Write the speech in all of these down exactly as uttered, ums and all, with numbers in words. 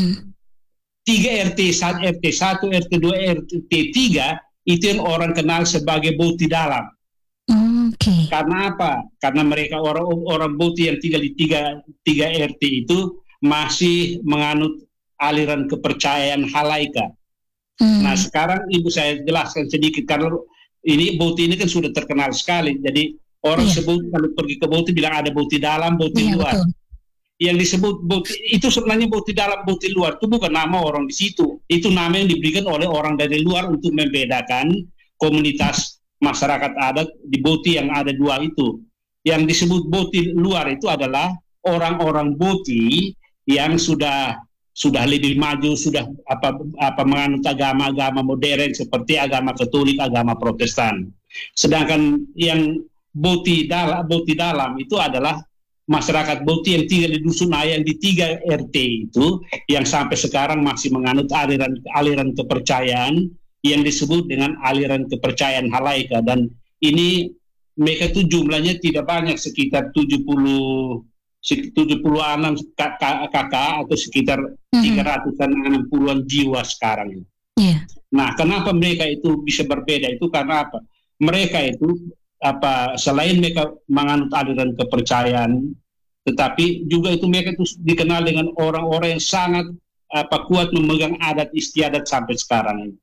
Hmm. Tiga R T satu, R T satu, R T dua, R T tiga itu yang orang kenal sebagai boti dalam. Oke. Okay. Karena apa? Karena mereka orang orang boti yang tinggal di tiga tiga R T itu masih menganut aliran kepercayaan halaika. Hmm. Nah sekarang ibu saya jelaskan sedikit karena ini boti ini kan sudah terkenal sekali. Jadi orang yeah. sebut kalau pergi ke boti bilang ada boti dalam, boti yeah, luar. Betul. Yang disebut boti itu sebenarnya boti dalam, boti luar itu bukan nama orang di situ. Itu nama yang diberikan oleh orang dari luar untuk membedakan komunitas masyarakat adat di boti yang ada dua itu. Yang disebut boti luar itu adalah orang-orang boti yang sudah sudah lebih maju, sudah apa apa menganut agama-agama modern seperti agama Katolik, agama Protestan. Sedangkan yang boti dalam, boti dalam itu adalah masyarakat boti yang tinggal di dusun ayam di tiga R T itu yang sampai sekarang masih menganut aliran aliran kepercayaan yang disebut dengan aliran kepercayaan halaika, dan ini mereka itu jumlahnya tidak banyak, sekitar tujuh puluh enam kakak atau sekitar tiga ratus enam puluhan jiwa sekarang. Yeah. Nah, kenapa mereka itu bisa berbeda itu karena apa? Mereka itu apa selain mereka menganut aliran kepercayaan, tetapi juga itu mereka itu dikenal dengan orang-orang yang sangat apa kuat memegang adat istiadat sampai sekarang.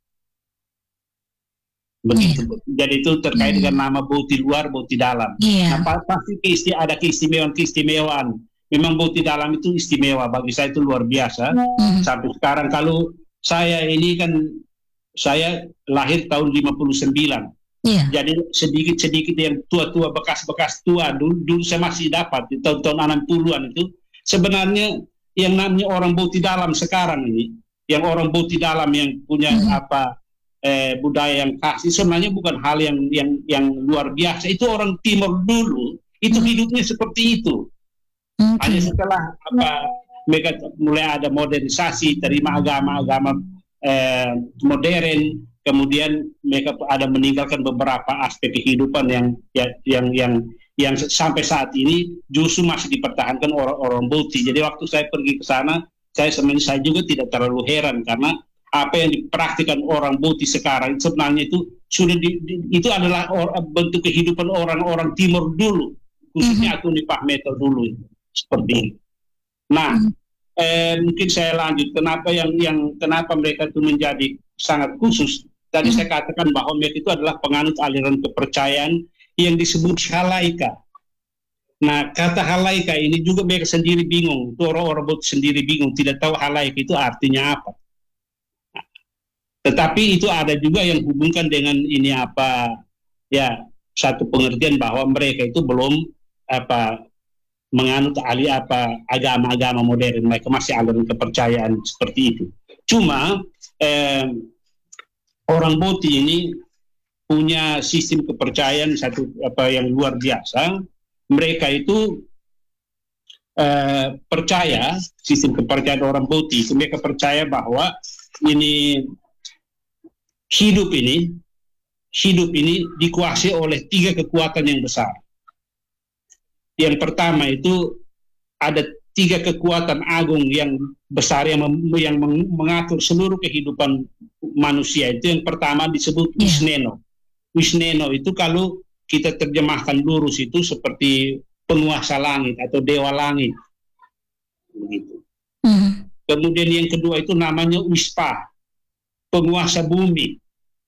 Begitu. Yeah. Jadi itu terkait yeah. dengan nama boti luar, boti dalam. Yeah. Nah, pasti keisti, ada keistimewaan-keistimewaan. Memang boti dalam itu istimewa, bagi saya itu luar biasa. Mm. Sampai sekarang kalau saya ini kan saya lahir tahun lima puluh sembilan. Yeah. Jadi sedikit-sedikit yang tua-tua, bekas-bekas tua dulu, dulu saya masih dapat di tahun-tahun enam puluhan itu. Sebenarnya yang namanya orang boti dalam sekarang ini, yang orang boti dalam yang punya mm. apa Eh, budaya yang khas, sebenarnya bukan hal yang yang yang luar biasa. Itu orang timur dulu itu hidupnya seperti itu. Okay. Hanya setelah apa mereka mulai ada modernisasi, terima agama-agama eh, modern, kemudian mereka ada meninggalkan beberapa aspek kehidupan yang yang yang yang, yang sampai saat ini justru masih dipertahankan orang-orang boti. Jadi waktu saya pergi ke sana, saya sebenarnya saya juga tidak terlalu heran karena apa yang dipraktikkan orang boti sekarang sebenarnya itu sudah di, di, itu adalah or, bentuk kehidupan orang-orang timur dulu, khususnya mm-hmm. Atuni Pahmeto dulu seperti ini. Nah, mm-hmm. eh, mungkin saya lanjut kenapa yang yang kenapa mereka itu menjadi sangat khusus. Tadi mm-hmm. saya katakan bahwa mereka itu adalah penganut aliran kepercayaan yang disebut halaika. Nah, kata halaika ini juga mereka sendiri bingung, itu orang-orang boti sendiri bingung, tidak tahu halaika itu artinya apa. Tetapi itu ada juga yang hubungkan dengan ini apa ya satu pengertian bahwa mereka itu belum apa menganut ahli apa agama-agama modern, mereka masih aliran kepercayaan seperti itu. Cuma eh, orang boti ini punya sistem kepercayaan satu apa yang luar biasa. Mereka itu eh, percaya sistem kepercayaan orang boti itu mereka percaya bahwa ini hidup ini, hidup ini dikuasai oleh tiga kekuatan yang besar. Yang pertama itu ada tiga kekuatan agung yang besar yang, mem, yang mengatur seluruh kehidupan manusia. Itu yang pertama disebut Wisneno. Wisneno itu kalau kita terjemahkan lurus itu seperti penguasa langit atau dewa langit. Begitu. Mm-hmm. Kemudian yang kedua itu namanya Wispa, penguasa bumi.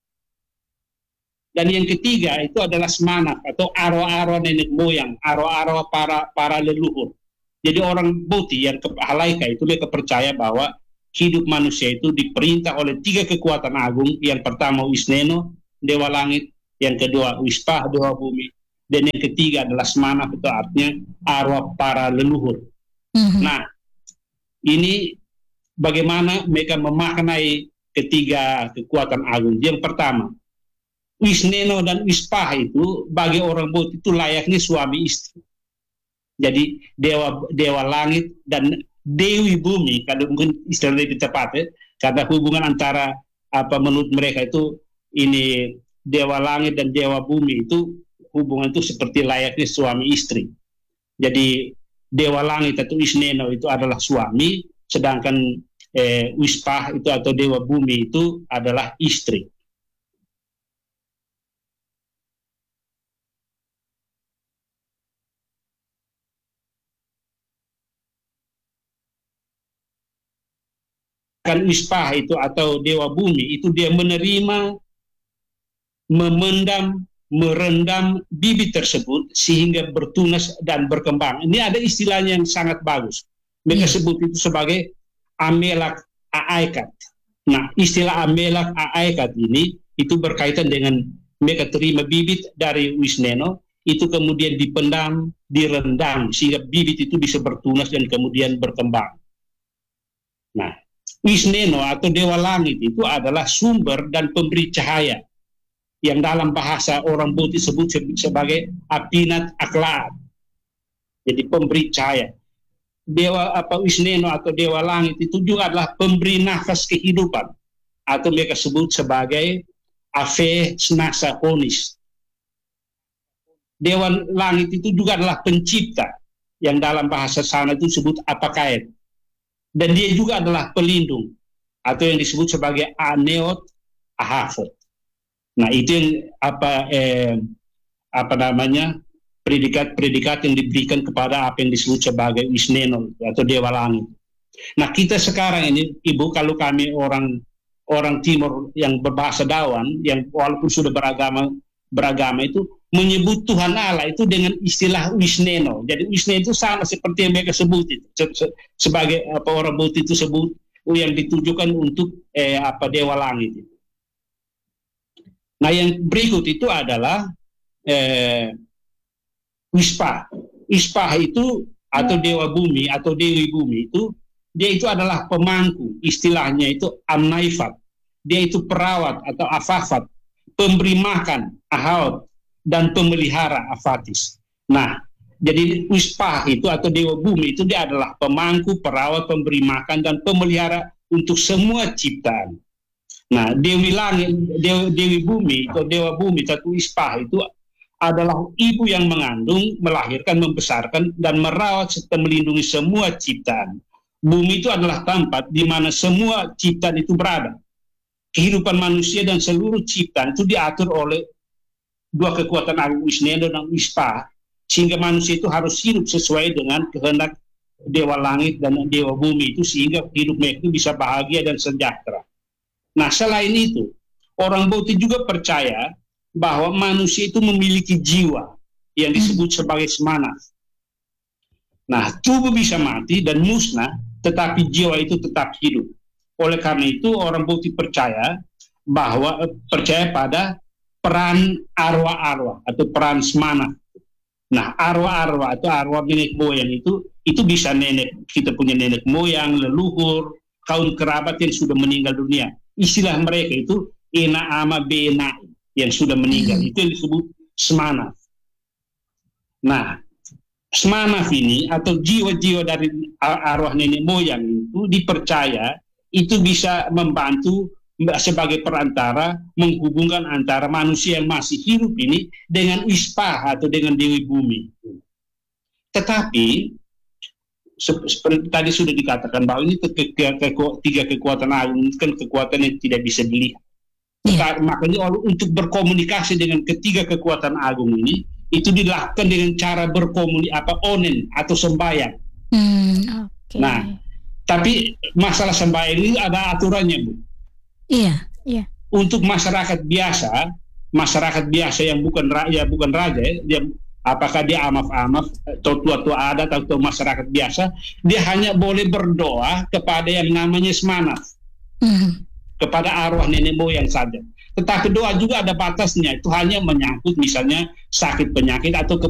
Dan yang ketiga itu adalah Semanak atau arwah-arwah nenek moyang, arwah-arwah para para leluhur. Jadi orang boti yang halaika itu mereka percaya bahwa hidup manusia itu diperintah oleh tiga kekuatan agung. Yang pertama Wisneno, dewa langit, yang kedua Wispa, dewa bumi, dan yang ketiga adalah Semanak, itu artinya arwah para leluhur. Mm-hmm. Nah, ini bagaimana mereka memaknai ketiga kekuatan agung. Yang pertama, Wisneno dan Wispa itu bagi orang boti itu layaknya suami istri. Jadi dewa dewa langit dan dewi bumi, kalau mungkin istilah lebih tepat ya, karena hubungan antara apa menurut mereka itu ini dewa langit dan dewa bumi itu hubungan itu seperti layaknya suami istri. Jadi dewa langit atau Wisneno itu adalah suami, sedangkan eh, Wispah itu atau dewa bumi itu adalah istri. Kan Wispah itu atau dewa bumi itu dia menerima, memendam, merendam bibit tersebut sehingga bertunas dan berkembang. Ini ada istilahnya yang sangat bagus. Mereka hmm. sebut itu sebagai amelak aaikat. Nah, istilah amelak aaikat ini itu berkaitan dengan mereka terima bibit dari Wisneno, itu kemudian dipendam, direndam sehingga bibit itu bisa bertunas dan kemudian berkembang. Nah, Wisneno atau Dewa Langit itu adalah sumber dan pemberi cahaya yang dalam bahasa orang Boti disebut sebagai Apinat Aklaat. Jadi pemberi cahaya. Dewa apa Wisneno atau Dewa Langit itu juga adalah pemberi nafas kehidupan atau mereka sebut sebagai Ave Snasa Honis. Dewa Langit itu juga adalah pencipta yang dalam bahasa sana itu disebut Apakaet. Dan dia juga adalah pelindung atau yang disebut sebagai Aneot Ahafot. Nah, itu yang apa eh, apa namanya predikat-predikat yang diberikan kepada apa yang disebut sebagai Wisneno atau Dewa Langit. Nah, kita sekarang ini, Ibu, kalau kami orang orang Timur yang berbahasa Dawan, yang walaupun sudah beragama beragama itu menyebut Tuhan Allah itu dengan istilah Wisneno. Jadi Wisneno itu sama seperti yang mereka sebut itu se- se- sebagai apa orang Boti itu sebut yang ditujukan untuk eh, apa Dewa Langit itu. Nah, yang berikut itu adalah eh, Wispah. Wispah itu atau Dewa Bumi atau Dewi Bumi itu dia itu adalah pemangku, istilahnya itu Amnaifat. Dia itu perawat atau afafat, pemberi makan, ahaut, dan pemelihara afatis. Nah, jadi Wispah itu atau Dewa Bumi itu dia adalah pemangku, perawat, pemberi makan, dan pemelihara untuk semua ciptaan. Nah, Dewi Langit, Dewi, Dewi Bumi atau Dewa Bumi atau Wispah itu adalah ibu yang mengandung, melahirkan, membesarkan, dan merawat serta melindungi semua ciptaan. Bumi itu adalah tempat di mana semua ciptaan itu berada. Kehidupan manusia dan seluruh ciptaan itu diatur oleh dua kekuatan agung Wisneno dan Wispah, sehingga manusia itu harus hidup sesuai dengan kehendak Dewa Langit dan Dewa Bumi itu sehingga hidup mereka itu bisa bahagia dan sejahtera. Nah, selain itu, orang Boti juga percaya bahwa manusia itu memiliki jiwa yang disebut sebagai semana. Nah, tubuh bisa mati dan musnah, tetapi jiwa itu tetap hidup. Oleh karena itu, orang Boti percaya bahwa percaya pada peran arwah-arwah atau peran semana. Nah, arwah-arwah atau arwah nenek moyang itu itu bisa nenek, kita punya nenek moyang, leluhur, kaum kerabat yang sudah meninggal dunia. Istilah mereka itu ena ama bena yang sudah meninggal. Hmm. Itu yang disebut semana. Nah, semana ini atau jiwa-jiwa dari arwah nenek moyang itu dipercaya itu bisa membantu sebagai perantara menghubungkan antara manusia yang masih hidup ini dengan Wispah atau dengan Dewi Bumi. Tetapi seperti tadi sudah dikatakan bahwa ini ke, ke, ke, tiga kekuatan agung ini kan kekuatan yang tidak bisa dilihat. Yeah. Makanya untuk berkomunikasi dengan ketiga kekuatan agung ini itu dilakukan dengan cara berkomunikasi apa onen atau sembahyang. Hmm, okay. Nah, tapi masalah sembahyang ini ada aturannya, Bu. Iya, iya. Untuk masyarakat biasa, masyarakat biasa yang bukan raja, bukan raja, dia apakah dia amaf-amaf atau tua-tua adat atau masyarakat biasa, dia hanya boleh berdoa kepada yang namanya semanaf, mm. kepada arwah nenek moyang saja. Tetapi doa juga ada batasnya, itu hanya menyangkut misalnya sakit penyakit atau